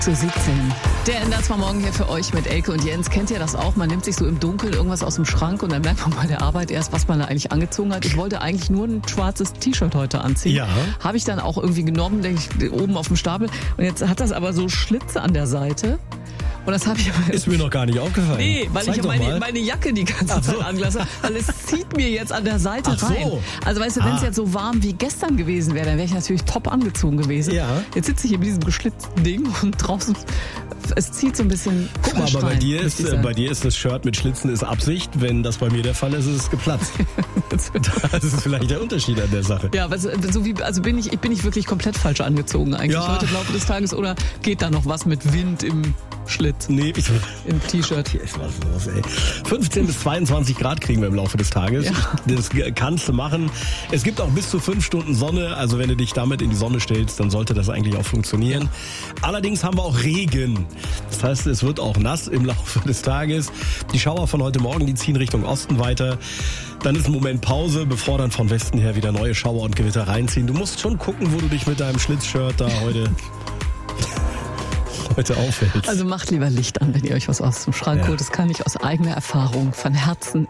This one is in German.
Zu 17. Der Ender war morgen hier für euch mit Elke und Jens. Kennt ihr das auch? Man nimmt sich so im Dunkeln irgendwas aus dem Schrank und dann merkt man bei der Arbeit erst, was man da eigentlich angezogen hat. Ich wollte eigentlich nur ein schwarzes T-Shirt heute anziehen. Ja. Habe ich dann auch irgendwie genommen, denke ich, oben auf dem Stapel. Und jetzt hat das aber so Schlitze an der Seite. Und das habe ich aber Ist mir noch gar nicht aufgefallen. Nee, weil Zeig ich doch mal. meine Jacke die ganze Zeit angelassen habe, weil es zieht mir jetzt an der Seite Ach so. rein. Also weißt du, wenn es jetzt so warm wie gestern gewesen wäre, dann wäre ich natürlich top angezogen gewesen. Ja. Jetzt sitze ich hier mit diesem geschlitzten Ding und draußen, es zieht so ein bisschen Guck mal, Fleisch aber rein, bei möchte ich sagen. dir ist das Shirt mit Schlitzen ist Absicht. Wenn das bei mir der Fall ist, ist es geplatzt. Das ist vielleicht der Unterschied an der Sache. Ja, bin ich wirklich komplett falsch angezogen eigentlich Ja. heute im Laufe des Tages, oder geht da noch was mit Wind im Schlitz, Nee, im T-Shirt? hier ist was los, ey. 15 bis 22 Grad kriegen wir im Laufe des Tages. Ja. Das kannst du machen. Es gibt auch bis zu 5 Stunden Sonne. Also wenn du dich damit in die Sonne stellst, dann sollte das eigentlich auch funktionieren. Allerdings haben wir auch Regen. Das heißt, es wird auch nass im Laufe des Tages. Die Schauer von heute Morgen, die ziehen Richtung Osten weiter. Dann ist ein Moment Pause, bevor dann von Westen her wieder neue Schauer und Gewitter reinziehen. Du musst schon gucken, wo du dich mit deinem Schlitzshirt da heute aufhältst. Also macht lieber Licht an, wenn ihr euch was aus dem Schrank holt. Das kann ich aus eigener Erfahrung von Herzen